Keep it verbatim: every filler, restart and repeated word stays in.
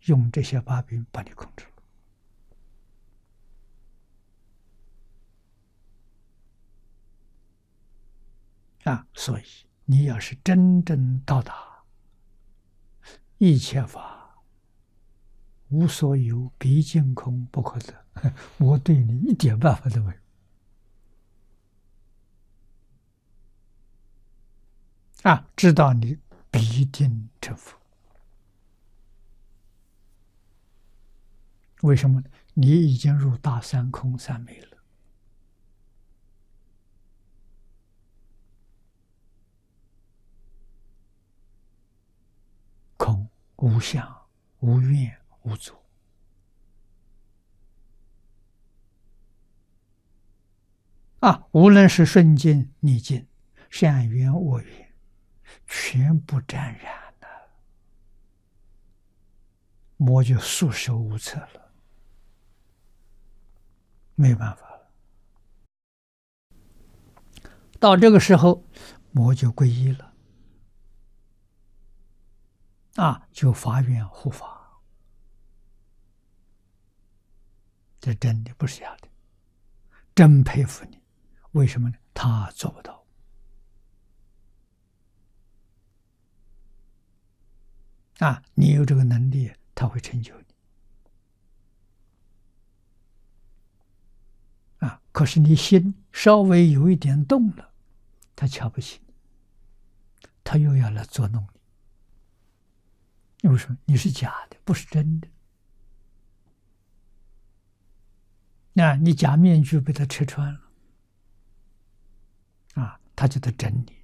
用这些把柄把你控制了啊！所以你要是真正到达一切法无所有，毕竟空，不可得，我对你一点办法都没有啊！知道你必定成佛。为什么？你已经入大三空三昧了。空无相，无愿，无作啊！无论是顺境逆境，善缘恶缘，全部沾染了，魔就束手无策了，没办法了。到这个时候，魔就皈依了啊，就发愿护法，这真的不是假的，真佩服你。为什么呢？他做不到啊！你有这个能力，他会成就你啊！可是你心稍微有一点动了，他瞧不起你，他又要来捉弄你。为什么？你是假的，不是真的。那你假面具被他拆穿了啊，他就得整你。